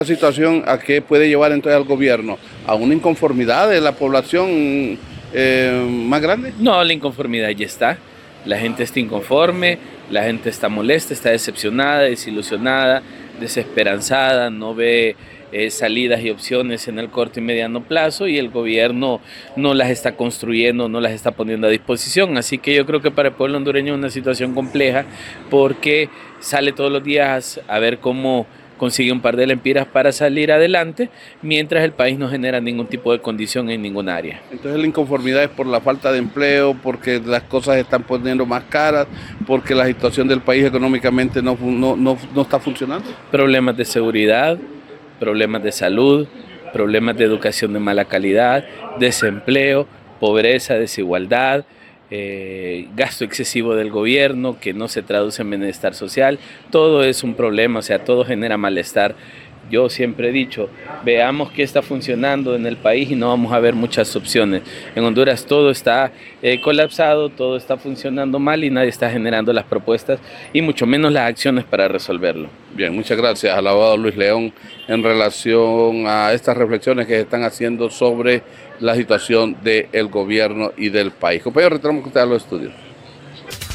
La situación a qué puede llevar entonces al gobierno, a una inconformidad de la población más grande. No, la inconformidad ya está. La gente está inconforme, la gente está molesta, está decepcionada, desilusionada, desesperanzada, no ve salidas y opciones en el corto y mediano plazo y el gobierno no las está construyendo, no las está poniendo a disposición. Así que yo creo que para el pueblo hondureño es una situación compleja porque sale todos los días a ver cómo consigue un par de lempiras para salir adelante, mientras el país no genera ningún tipo de condición en ninguna área. Entonces la inconformidad es por la falta de empleo, porque las cosas se están poniendo más caras, porque la situación del país económicamente no está funcionando. Problemas de seguridad, problemas de salud, problemas de educación de mala calidad, desempleo, pobreza, desigualdad, gasto excesivo del gobierno que no se traduce en bienestar social. Todo es un problema, o sea, todo genera malestar. Yo siempre he dicho, veamos qué está funcionando en el país y no vamos a ver muchas opciones. En Honduras todo está colapsado, todo está funcionando mal y nadie está generando las propuestas y mucho menos las acciones para resolverlo. Bien, muchas gracias al abogado Luis León en relación a estas reflexiones que se están haciendo sobre la situación del gobierno y del país. Compañero, retornamos con usted a los estudios.